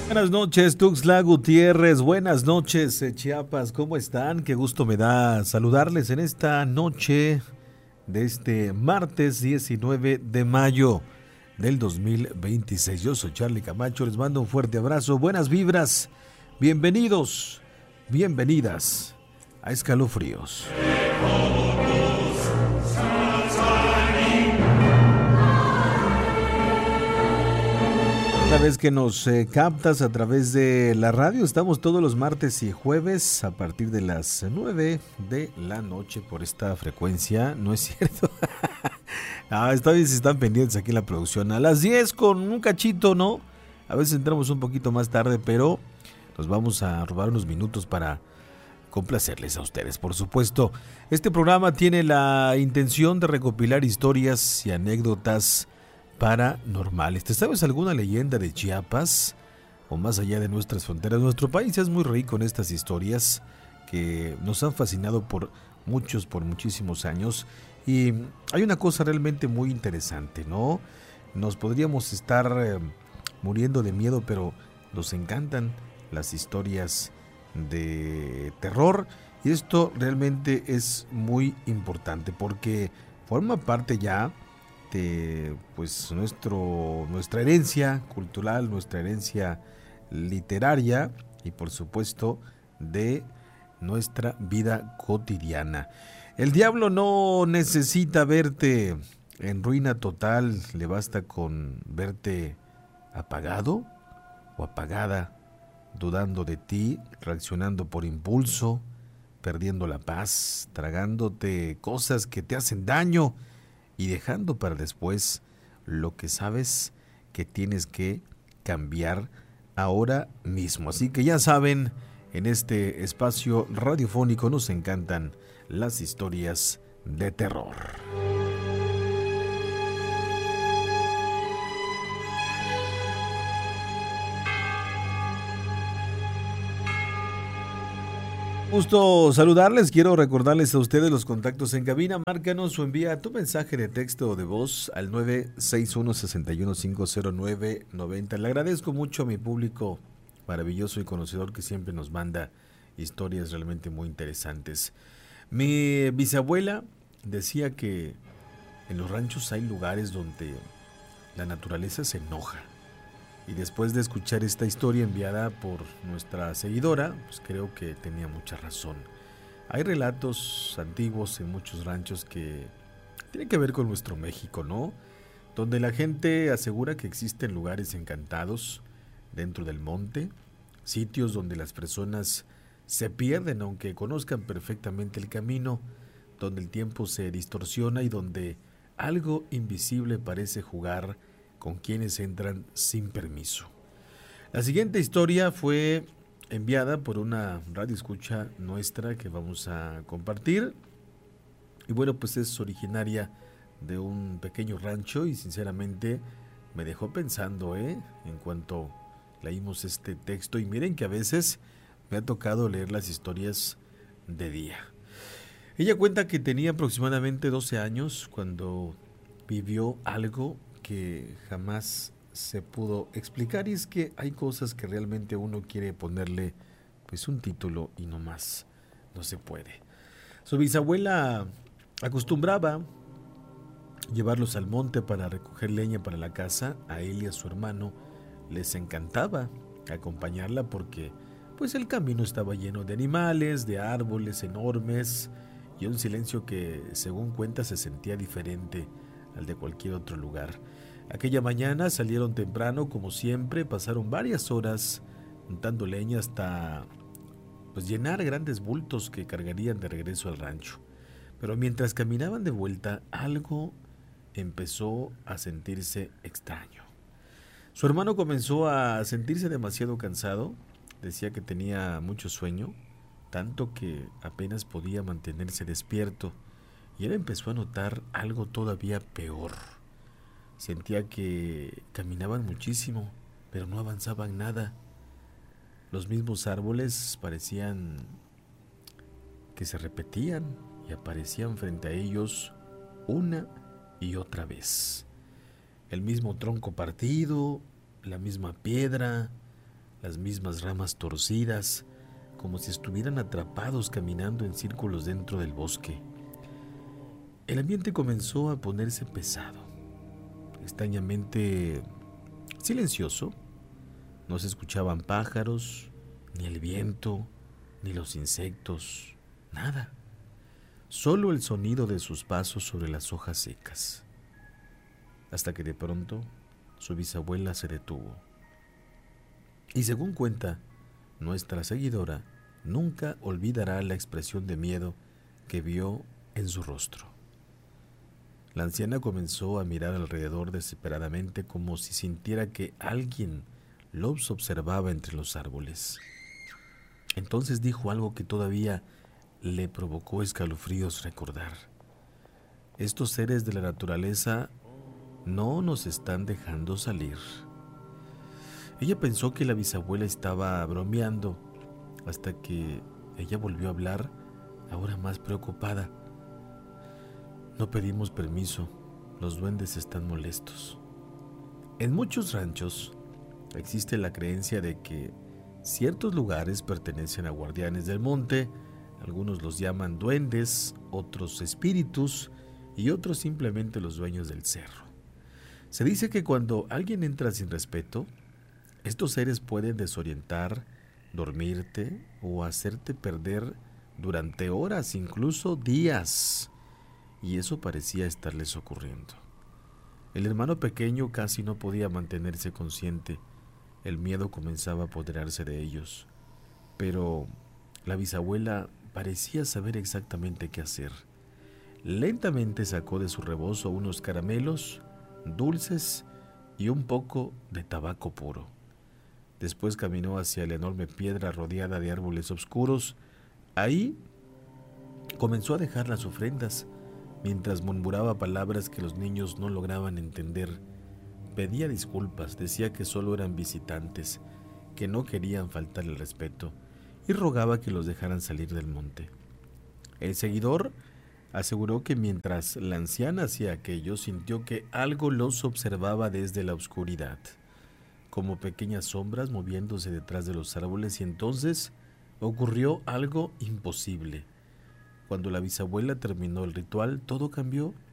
Buenas noches, Tuxtla Gutiérrez. Buenas noches, Chiapas. ¿Cómo están? Qué gusto me da saludarles en esta noche de este martes 19 de mayo del 2026. Yo soy Charlie Camacho. Les mando un fuerte abrazo. Buenas vibras. Bienvenidos, bienvenidas a Escalofríos. Una vez que nos captas a través de la radio, estamos todos los martes y jueves a partir de las 9 de la noche por esta frecuencia, ¿no es cierto? Esta vez están pendientes aquí en la producción. A las 10 con un cachito, ¿no? A veces entramos un poquito más tarde, pero nos vamos a robar unos minutos para complacerles a ustedes, por supuesto. Este programa tiene la intención de recopilar historias y anécdotas paranormales. ¿Te sabes alguna leyenda de Chiapas o más allá de nuestras fronteras? Nuestro país es muy rico en estas historias que nos han fascinado por muchísimos años, y hay una cosa realmente muy interesante, ¿no? Nos podríamos estar muriendo de miedo, pero nos encantan las historias de terror, y esto realmente es muy importante porque forma parte ya pues nuestra herencia cultural, nuestra herencia literaria y por supuesto de nuestra vida cotidiana. El diablo no necesita verte en ruina total, le basta con verte apagado o apagada, dudando de ti, reaccionando por impulso, perdiendo la paz, tragándote cosas que te hacen daño y dejando para después lo que sabes que tienes que cambiar ahora mismo. Así que ya saben, en este espacio radiofónico nos encantan las historias de terror. Gusto saludarles, quiero recordarles a ustedes los contactos en cabina. Márcanos o envía tu mensaje de texto o de voz al 961-61-509-90. Le agradezco mucho a mi público maravilloso y conocedor que siempre nos manda historias realmente muy interesantes. Mi bisabuela decía que en los ranchos hay lugares donde la naturaleza se enoja. Y después de escuchar esta historia enviada por nuestra seguidora, pues creo que tenía mucha razón. Hay relatos antiguos en muchos ranchos que tienen que ver con nuestro México, ¿no? Donde la gente asegura que existen lugares encantados dentro del monte, sitios donde las personas se pierden aunque conozcan perfectamente el camino, donde el tiempo se distorsiona y donde algo invisible parece jugar con quienes entran sin permiso. La siguiente historia fue enviada por una radioescucha nuestra que vamos a compartir. Y bueno, pues es originaria de un pequeño rancho y sinceramente me dejó pensando, en cuanto leímos este texto. Y miren que a veces me ha tocado leer las historias de día. Ella cuenta que tenía aproximadamente 12 años cuando vivió algo que jamás se pudo explicar, y es que hay cosas que realmente uno quiere ponerle pues un título y no más, no se puede. Su bisabuela acostumbraba llevarlos al monte para recoger leña para la casa. A él y a su hermano les encantaba acompañarla porque pues el camino estaba lleno de animales, de árboles enormes y un silencio que según cuenta se sentía diferente al de cualquier otro lugar. Aquella mañana salieron temprano, como siempre, pasaron varias horas juntando leña hasta pues llenar grandes bultos que cargarían de regreso al rancho. Pero mientras caminaban de vuelta, algo empezó a sentirse extraño. Su hermano comenzó a sentirse demasiado cansado, decía que tenía mucho sueño, tanto que apenas podía mantenerse despierto. Y él empezó a notar algo todavía peor. Sentía que caminaban muchísimo, pero no avanzaban nada. Los mismos árboles parecían que se repetían y aparecían frente a ellos una y otra vez. El mismo tronco partido, la misma piedra, las mismas ramas torcidas, como si estuvieran atrapados caminando en círculos dentro del bosque. El ambiente comenzó a ponerse pesado, extrañamente silencioso. No se escuchaban pájaros, ni el viento, ni los insectos, nada. Solo el sonido de sus pasos sobre las hojas secas. Hasta que de pronto su bisabuela se detuvo. Y según cuenta nuestra seguidora, nunca olvidará la expresión de miedo que vio en su rostro. La anciana comenzó a mirar alrededor desesperadamente, como si sintiera que alguien los observaba entre los árboles. Entonces dijo algo que todavía le provocó escalofríos recordar. Estos seres de la naturaleza no nos están dejando salir. Ella pensó que la bisabuela estaba bromeando, hasta que ella volvió a hablar, ahora más preocupada. No pedimos permiso, los duendes están molestos. En muchos ranchos existe la creencia de que ciertos lugares pertenecen a guardianes del monte. Algunos los llaman duendes, otros espíritus y otros simplemente los dueños del cerro. Se dice que cuando alguien entra sin respeto, estos seres pueden desorientar, dormirte o hacerte perder durante horas, incluso días. Y eso parecía estarles ocurriendo. El hermano pequeño casi no podía mantenerse consciente. El miedo comenzaba a apoderarse de ellos. Pero la bisabuela parecía saber exactamente qué hacer. Lentamente sacó de su rebozo unos caramelos, dulces y un poco de tabaco puro. Después caminó hacia la enorme piedra rodeada de árboles oscuros. Ahí comenzó a dejar las ofrendas, mientras murmuraba palabras que los niños no lograban entender. Pedía disculpas, decía que solo eran visitantes, que no querían faltar el respeto, y rogaba que los dejaran salir del monte. El seguidor aseguró que mientras la anciana hacía aquello, sintió que algo los observaba desde la oscuridad, como pequeñas sombras moviéndose detrás de los árboles, y entonces ocurrió algo imposible. Cuando la bisabuela terminó el ritual, todo cambió.